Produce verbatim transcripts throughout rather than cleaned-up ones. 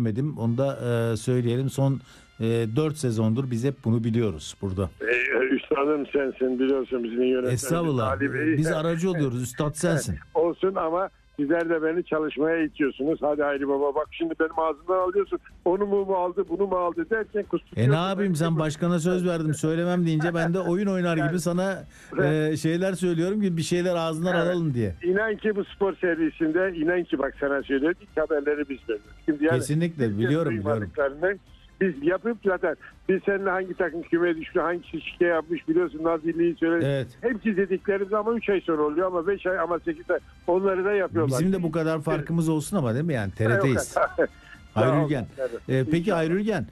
görmedim. Onu da e, söyleyelim. Son e, dört sezondur biz hep bunu biliyoruz burada. E, üstadım sensin, biliyorsun bizim yönetmenimiz. Estağfurullah. Biz aracı oluyoruz. Üstad sensin. Olsun ama sizler de beni çalışmaya itiyorsunuz. Hadi Hayri Baba bak şimdi benim ağzımdan alıyorsun. Onu mu, mu aldı bunu mu aldı derken kusturuyorsun. E ne yapayım, sen başkana söz verdim söylemem deyince ben de oyun oynar gibi sana e, şeyler söylüyorum ki bir şeyler ağzından evet. alalım diye. İnan ki bu spor servisinde inan ki bak sana söylüyorum ilk haberleri biz veriyoruz. Şimdi yani, kesinlikle biliyorum biliyorum. Biz yapıp zaten biz seninle hangi takım kümeye düştü, hangisi şike yapmış biliyorsun, Nazilli'yi söyledik. Evet. Hepsi dediklerimiz ama üç ay sonra oluyor ama beş ay ama sekiz ay onları da yapıyorlar. Bizim de bu kadar farkımız olsun ama değil mi yani T R T'yiz. Hayri Ülgen. Ee, peki Hayri Ülgen,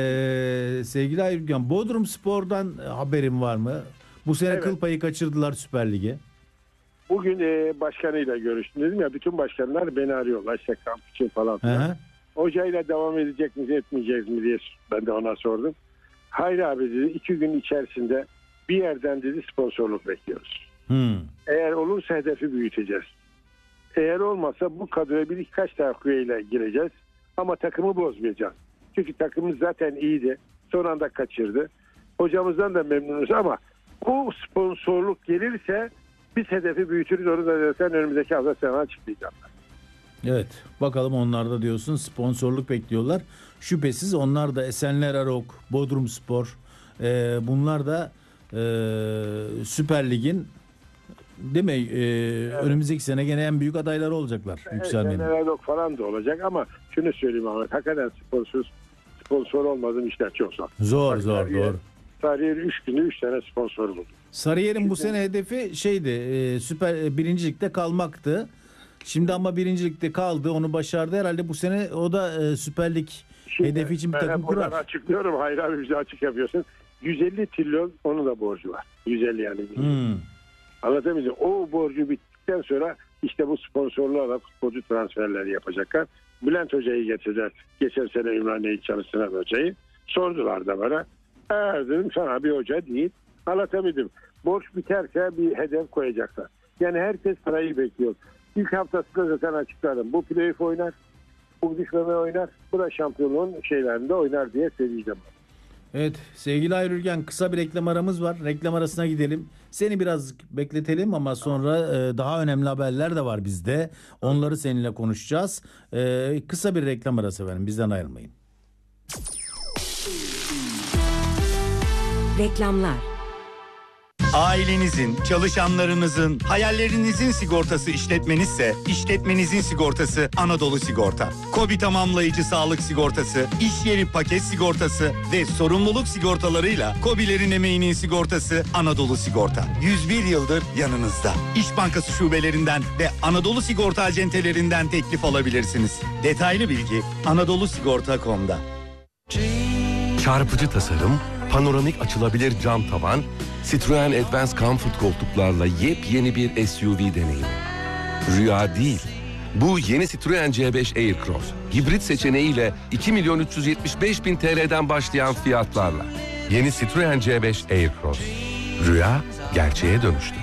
ee, sevgili Hayri Ülgen, Bodrum Spor'dan haberin var mı? Bu sene evet. kıl payı kaçırdılar Süper Lig'e. Bugün e, başkanıyla görüştüm dedim ya, bütün başkanlar beni arıyorlar işte kamp için falan filan. Hocayla devam edecek mi etmeyecek mi diye ben de ona sordum. Hayır abi dedi, iki gün içerisinde bir yerden dedi sponsorluk bekliyoruz. Hmm. Eğer olursa hedefi büyüteceğiz. Eğer olmazsa bu kadroya bir birkaç takviyeyle gireceğiz. Ama takımı bozmayacağız. Çünkü takımımız zaten iyiydi. Son anda kaçırdı. Hocamızdan da memnunuz ama bu sponsorluk gelirse biz hedefi büyütürüz. Onu da zaten önümüzdeki hafta sana açıklayacağım. Evet, bakalım onlar da diyorsun sponsorluk bekliyorlar. Şüphesiz onlar da Esenler Arok, Bodrum Spor, e, bunlar da e, Süper Lig'in değil mi? E, evet. Önümüzdeki sene gene en büyük adayları olacaklar. Yükselmenin. Esenler Arok falan da olacak ama şunu söyleyeyim Ahmet, hakikaten sponsor, sponsor olmadığım işler çok zor. Zor Bak, zor Sarıyer, doğru. Sarıyer üç günde üç tane sponsor buldu. Sarıyer'in bu sene hedefi şeydi, e, Süper e, birincilikte kalmaktı. Şimdi ama birincilikte kaldı, onu başardı herhalde bu sene o da e, Süper Lig Şimdi, hedefi için bir takım kurar. Açıklıyorum, hayır abi bize açık yapıyorsun. yüz elli trilyon onun da borcu var. yüz elli yani. Hmm. Anlatamayacağım. O borcu bittikten sonra işte bu sponsorlarla futbolcu transferleri yapacaklar. Bülent Hoca'yı getirdiler. Geçen sene Ümraniye'yi çalıştıran hocayı. Sordular da bana. Eğer dedim sana bir hoca değil. Anlatamadım. Borç biterse bir hedef koyacaklar. Yani herkes parayı bekliyor. İlk haftasında zaten açıkladım. Bu playoff oynar, bu düşmeme oynar, bu da şampiyonluğun şeylerinde oynar diye söyleyeceğim. Evet sevgili Hayri Ülgen, kısa bir reklam aramız var. Reklam arasına gidelim. Seni biraz bekletelim ama sonra e, daha önemli haberler de var bizde. Onları seninle konuşacağız. E, kısa bir reklam arası verin, bizden ayrılmayın. Reklamlar. Ailenizin, çalışanlarınızın, hayallerinizin sigortası işletmenizse işletmenizin sigortası Anadolu Sigorta. KOBİ tamamlayıcı sağlık sigortası, iş yeri paket sigortası ve sorumluluk sigortalarıyla KOBİ'lerin emeğinin sigortası Anadolu Sigorta. yüz bir yıldır yanınızda. İş Bankası şubelerinden ve Anadolu Sigorta acentelerinden teklif alabilirsiniz. Detaylı bilgi anadolu sigorta nokta com'da. Çarpıcı tasarım, panoramik açılabilir cam tavan, Citroen Advance Comfort koltuklarla yepyeni bir S U V deneyimi. Rüya değil, bu yeni Citroen C beş Aircross, hibrit seçeneğiyle iki milyon üç yüz yetmiş beş bin T L'den başlayan fiyatlarla. Yeni Citroen C beş Aircross. Rüya gerçeğe dönüştü.